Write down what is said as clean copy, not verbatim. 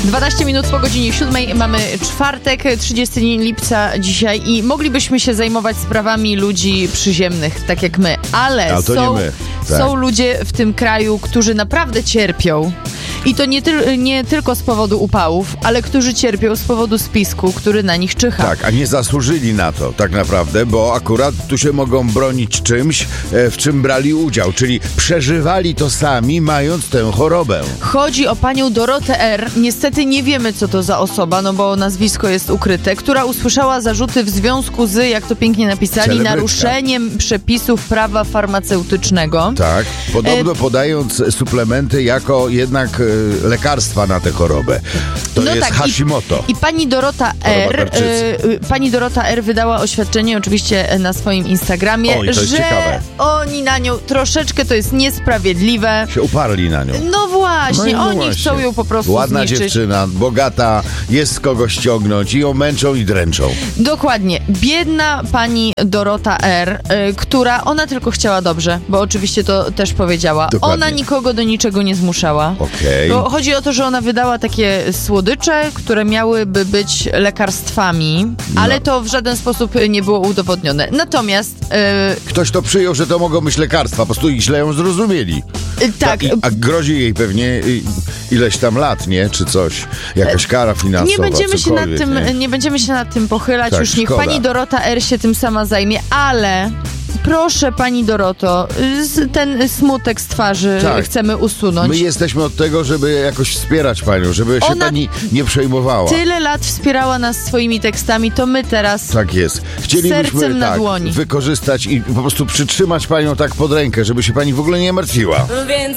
12 minut po godzinie 7. Mamy czwartek, 30 dzień lipca dzisiaj i moglibyśmy się zajmować sprawami ludzi przyziemnych, tak jak my, ale są ludzie w tym kraju, którzy naprawdę cierpią. I to nie tylko z powodu upałów, ale którzy cierpią z powodu spisku, który na nich czyha. Tak, a nie zasłużyli na to tak naprawdę, bo akurat tu się mogą bronić czymś, w czym brali udział, czyli przeżywali to sami, mając tę chorobę. Chodzi o panią Dorotę R. Niestety nie wiemy, co to za osoba, no bo nazwisko jest ukryte, która usłyszała zarzuty w związku z, jak to pięknie napisali, naruszeniem przepisów prawa farmaceutycznego. Tak, podobno podając suplementy jako jednak lekarstwa na tę chorobę. To jest tak, Hashimoto. I pani Dorota R. wydała oświadczenie oczywiście na swoim Instagramie, że ciekawe. Oni na nią troszeczkę, to jest niesprawiedliwe. Się uparli na nią. No właśnie, oni chcą ją po prostu ładna zniszczyć. Dziewczyna, bogata, jest z kogo ściągnąć i ją męczą i dręczą. Dokładnie. Biedna pani Dorota R., ona tylko chciała dobrze, bo oczywiście to też powiedziała. Dokładnie. Ona nikogo do niczego nie zmuszała. Bo chodzi o to, że ona wydała takie słodycze, które miałyby być lekarstwami, ale to w żaden sposób nie było udowodnione. Natomiast... Ktoś to przyjął, że to mogą być lekarstwa, po prostu źle ją zrozumieli. Tak. A grozi jej pewnie ileś tam lat, nie? Czy coś. Jakaś kara finansowa, nie będziemy się nad tym pochylać. Tak, już niech pani Dorota R. się tym sama zajmie, ale... Proszę, pani Doroto, ten smutek z twarzy chcemy usunąć. My jesteśmy od tego, żeby jakoś wspierać panią, żeby się pani nie przejmowała. Tyle lat wspierała nas swoimi tekstami, to my teraz chcielibyśmy na dłoni wykorzystać i po prostu przytrzymać panią tak pod rękę, żeby się pani w ogóle nie martwiła.